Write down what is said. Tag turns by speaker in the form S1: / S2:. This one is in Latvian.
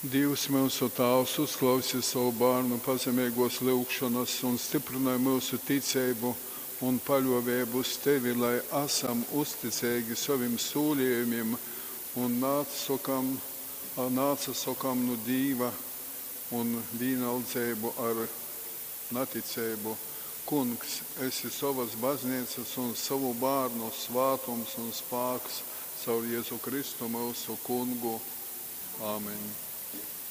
S1: Dievs mūsu Tēvs uzklausīja savu bērnu pazemīgos lūgšanas un stiprināja mūsu ticību un paļāvību uz Tevi, lai esam uzticīgi saviem solījumiem un nāca sakām no Dieva un vienaldzību ar neticību. Kungs, esi savas baznīcas un savu bērnu svētums un spēks caur Jēzu Kristu mūsu Kungu. Āmen.